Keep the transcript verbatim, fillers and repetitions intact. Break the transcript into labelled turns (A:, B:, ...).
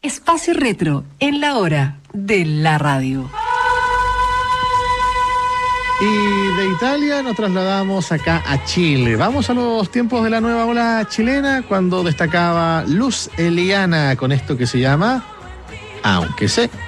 A: Espacio Retro, en la hora de la radio.
B: Y de Italia nos trasladamos acá a Chile. Vamos a los tiempos de la nueva ola chilena, cuando destacaba Luz Eliana con esto que se llama Aunque sé.